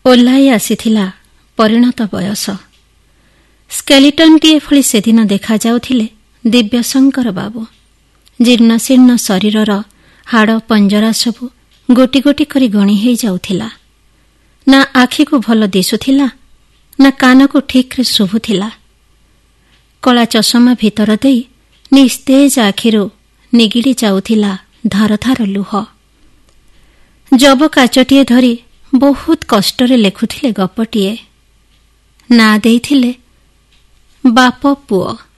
ଓହ୍ଲାଇ ଆସିଥିଲା ପରିଣତ ବୟସ। ସ୍କେଲିଟନ୍ଟିଏ ଭଳି ସେଦିନ ଦେଖାଯାଉଥିଲେ ଦିବ୍ୟଶଙ୍କର ବାବୁ। ଜୀର୍ଣ୍ଣଶୀର୍ଣ୍ଣ ଶରୀରର ହାଡ଼ ପଞ୍ଜରା ସବୁ ଗୋଟି ଗୋଟି କରି ଗଣି ହୋଇଯାଉଥିଲା। ନା ଆଖିକୁ ଭଲ ଦିଶୁଥିଲା, ନା କାନକୁ ଠିକ୍ରେ ଶୁଭୁଥିଲା। କଳା ଚଷମା ଭିତର ଦେଇ ନିସ୍ତେଜ ଆଖିରୁ ନିଗିଡ଼ି ଯାଉଥିଲା ଧାର ଧାର ଲୁହ। ଯବ କାଚଟିଏ ଧରି ବହୁତ କଷ୍ଟରେ ଲେଖୁଥିଲେ ଗପଟିଏ। ନାଁ ଦେଇଥିଲେ ବାପ ପୁଅ।